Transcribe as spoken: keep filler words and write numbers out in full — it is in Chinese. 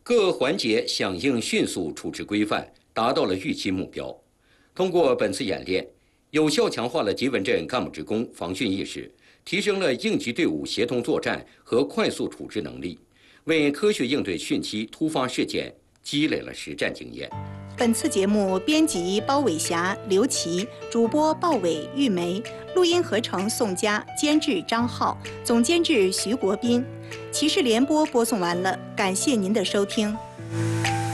各环节响应迅速处置规范，达到了预期目标。通过本次演练，有效强化了吉文镇干部职工防汛意识，提升了应急队伍协同作战和快速处置能力，为科学应对汛期突发事件积累了实战经验。 本次节目编辑包伟霞、刘琦，主播鲍伟、玉梅，录音合成宋佳，监制张浩，总监制徐国斌。骑士联播播送完了，感谢您的收听。